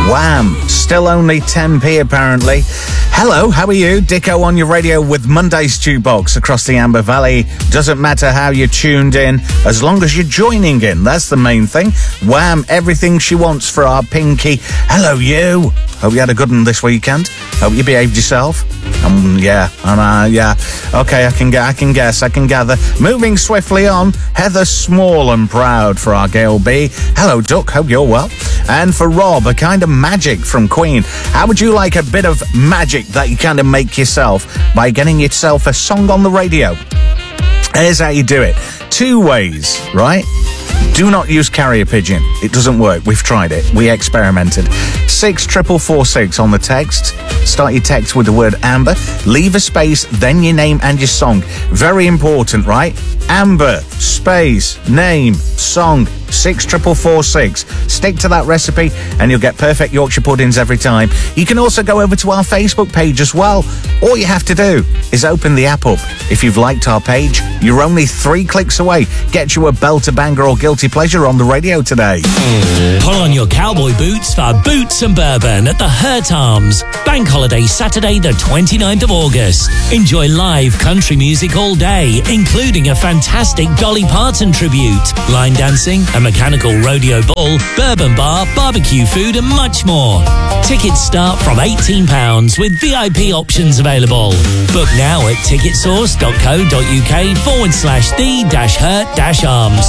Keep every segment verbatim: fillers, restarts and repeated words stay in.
Wham! Still only ten p apparently. Hello, how are you? Dicko on your radio with Monday's Jukebox across the Amber Valley. Doesn't matter how you're tuned in, as long as you're joining in. That's the main thing. Wham! Everything she wants for our Pinky. Hello, you. Hope you had a good one this weekend. Hope you behaved yourself. Um, yeah, and uh, yeah. Okay, I can get, I can guess, I can gather. Moving swiftly on, Heather Small and Proud for our Gail B. Hello, Duck. Hope you're well. And for Rob, a kind of magic from Queen. How would you like a bit of magic that you kind of make yourself by getting yourself a song on the radio? Here's how you do it. Two ways, right? Do not use carrier pigeon. It doesn't work. We've tried it. We experimented. Six triple four six on the text. Start your text with the word Amber. Leave a space, then your name and your song. Very important, right? Amber, space, name, song. Six triple four six. Stick to that recipe and you'll get perfect Yorkshire puddings every time. You can also go over to our Facebook page as well. All you have to do is open the app up. If you've liked our page, you're only three clicks away. Get you a belter, banger or guilty pleasure on the radio today. Pull on your cowboy boots for Boots and Bourbon at the Hurt Arms. Bank holiday Saturday the twenty-ninth of August. Enjoy live country music all day, including a fantastic Dolly Parton tribute, line dancing, a mechanical rodeo ball, bourbon bar, barbecue food and much more. Tickets start from eighteen pounds with V I P options available. Book now at ticketsource.co.uk forward slash the dash hurt dash arms.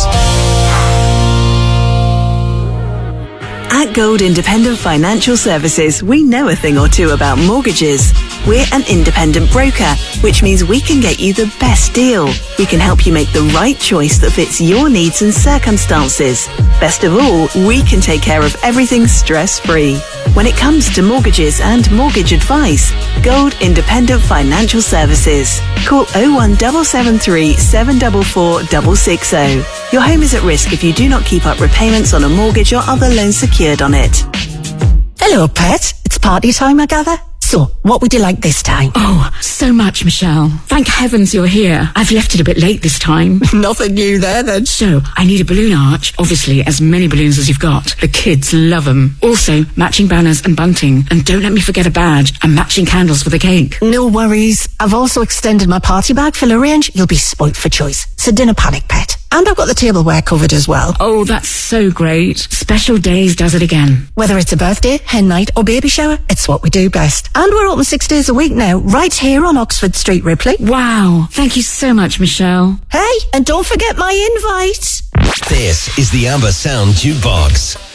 At Gold Independent Financial Services, we know a thing or two about mortgages. We're an independent broker, which means we can get you the best deal. We can help you make the right choice that fits your needs and circumstances. Best of all, we can take care of everything stress-free. When it comes to mortgages and mortgage advice, Gold Independent Financial Services. Call oh one seven seven three, seven four four, six six oh. Your home is at risk if you do not keep up repayments on a mortgage or other loan secured on it. Hello, pet. It's party time, I gather. So, what would you like this time? Oh, so much, Michelle. Thank heavens you're here. I've left it a bit late this time. Nothing new there, then. So, I need a balloon arch. Obviously, as many balloons as you've got. The kids love them. Also, matching banners and bunting. And don't let me forget a badge and matching candles for the cake. No worries. I've also extended my party bag full of range. You'll be spoilt for choice. So, dinner panic, pet. And I've got the tableware covered as well. Oh, that's so great. Special Days does it again. Whether it's a birthday, hen night or baby shower, it's what we do best. And we're open six days a week now, right here on Oxford Street, Ripley. Wow. Thank you so much, Michelle. Hey, and don't forget my invite. This is the Amber Sound Jukebox.